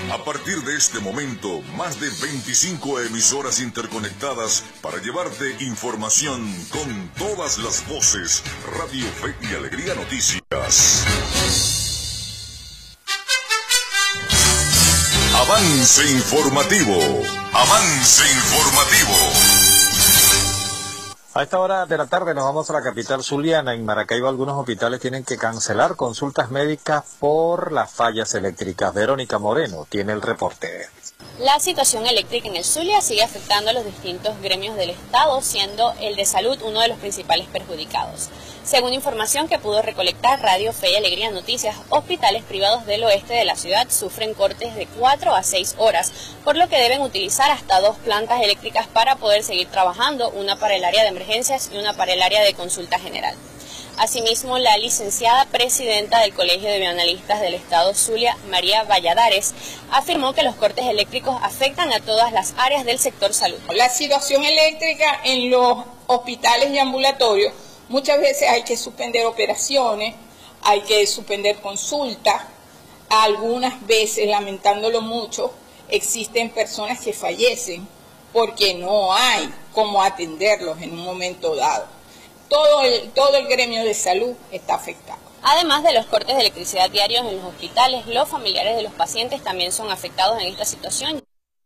A partir de este momento, más de 25 emisoras interconectadas para llevarte información con todas las voces. Radio Fe y Alegría Noticias. Avance informativo. Avance informativo. A esta hora de la tarde nos vamos a la capital zuliana. En Maracaibo algunos hospitales tienen que cancelar consultas médicas por las fallas eléctricas. Verónica Moreno tiene el reporte. La situación eléctrica en el Zulia sigue afectando a los distintos gremios del Estado, siendo el de salud uno de los principales perjudicados. Según información que pudo recolectar Radio Fe y Alegría Noticias, hospitales privados del oeste de la ciudad sufren cortes de 4 a 6 horas, por lo que deben utilizar hasta 2 plantas eléctricas para poder seguir trabajando, una para el área de emergencias y una para el área de consulta general. Asimismo, la licenciada presidenta del Colegio de Bioanalistas del Estado Zulia, María Valladares, afirmó que los cortes eléctricos afectan a todas las áreas del sector salud. La situación eléctrica en los hospitales y ambulatorios, muchas veces hay que suspender operaciones, hay que suspender consultas, algunas veces, lamentándolo mucho, existen personas que fallecen porque no hay cómo atenderlos en un momento dado. Todo el gremio de salud está afectado. Además de los cortes de electricidad diarios en los hospitales, los familiares de los pacientes también son afectados en esta situación.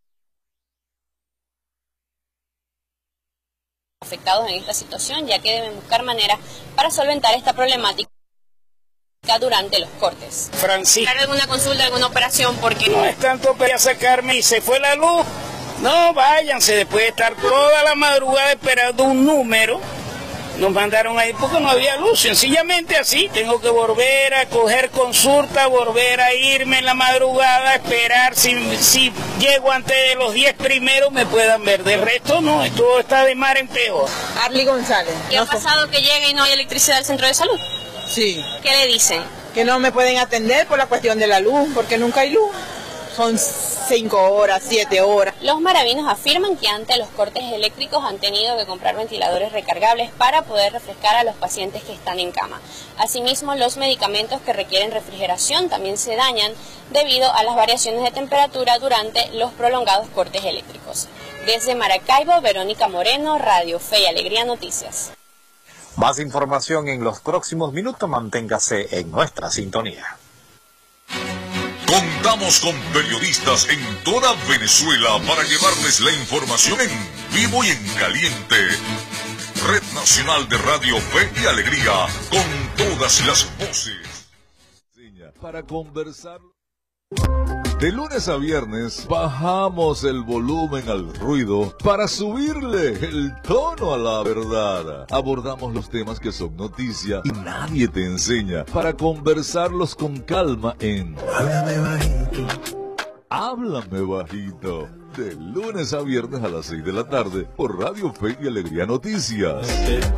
Ya que deben buscar maneras para solventar esta problemática durante los cortes. Francisco. ¿Alguna consulta, alguna operación? Porque no es tanto para sacarme y se fue la luz. No, váyanse, después de estar toda la madrugada esperando un número. Nos mandaron ahí porque no había luz, sencillamente así. Tengo que volver a coger consulta, volver a irme en la madrugada, esperar si llego antes de los 10 primeros me puedan ver. De resto no, esto está de mar en peor. Arly González. ¿Qué ha pasado que llega y no hay electricidad al centro de salud? Sí. ¿Qué le dicen? Que no me pueden atender por la cuestión de la luz, porque nunca hay luz. Son 5 horas, 7 horas. Los maravinos afirman que ante los cortes eléctricos han tenido que comprar ventiladores recargables para poder refrescar a los pacientes que están en cama. Asimismo, los medicamentos que requieren refrigeración también se dañan debido a las variaciones de temperatura durante los prolongados cortes eléctricos. Desde Maracaibo, Verónica Moreno, Radio Fe y Alegría Noticias. Más información en los próximos minutos. Manténgase en nuestra sintonía. Contamos con periodistas en toda Venezuela para llevarles la información en vivo y en caliente. Red Nacional de Radio Fe y Alegría, con todas las voces. Para conversar. De lunes a viernes bajamos el volumen al ruido para subirle el tono a la verdad. Abordamos los temas que son noticia y nadie te enseña para conversarlos con calma en Háblame Bajito. Háblame Bajito. De lunes a viernes a las 6 de la tarde por Radio Fe y Alegría Noticias.